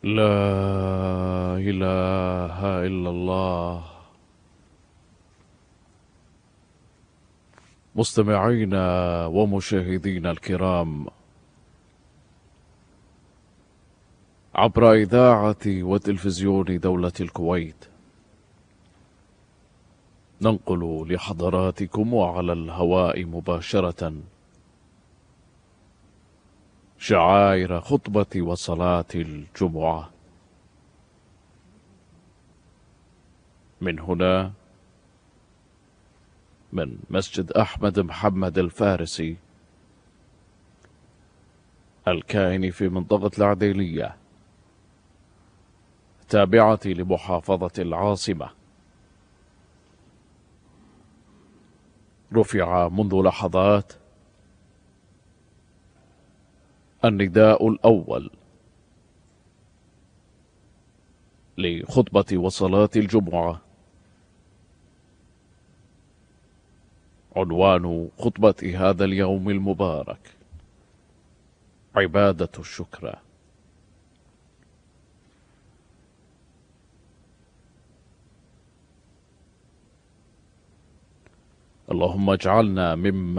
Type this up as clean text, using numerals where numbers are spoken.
لا إله إلا الله. مستمعينا ومشاهدينا الكرام، عبر إذاعة وتلفزيون دولة الكويت ننقل لحضراتكم وعلى الهواء مباشرة شعائر خطبة وصلاة الجمعة من هنا، من مسجد أحمد محمد الفارسي الكائن في منطقة العديلية التابعة لمحافظة العاصمة. رفع منذ لحظات النداء الأول لخطبة وصلاة الجمعة. عنوان خطبة هذا اليوم المبارك: عبادة الشكر. اللهم اجعلنا ممن